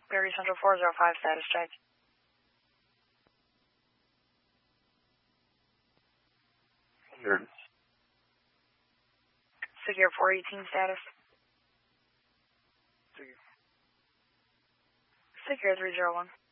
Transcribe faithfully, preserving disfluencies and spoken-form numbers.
Berry Central four zero five, status check. Here. Secure four eighteen, status. Secure. Secure three zero one.